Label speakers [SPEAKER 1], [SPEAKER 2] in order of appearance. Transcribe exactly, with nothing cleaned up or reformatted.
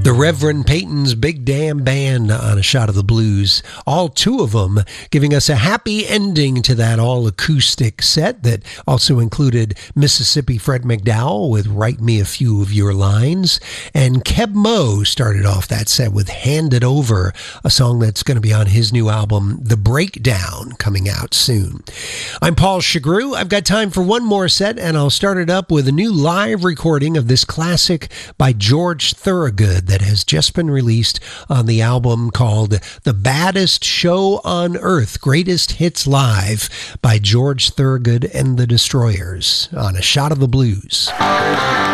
[SPEAKER 1] The Reverend Peyton's Big Damn Band on A Shot of the Blues. All two of them giving us a happy ending to that all-acoustic set that also included Mississippi Fred McDowell with Write Me a Few of Your Lines. And Keb Mo started off that set with Hand It Over, a song that's going to be on his new album, The Breakdown, coming out soon. I'm Paul Chagru. I've got time for one more set, and I'll start it up with a new live recording of this classic by George Thorogood that has just been released on the album called The Baddest Show on Earth, Greatest Hits Live by George Thorogood and the Destroyers on A Shot of the Blues.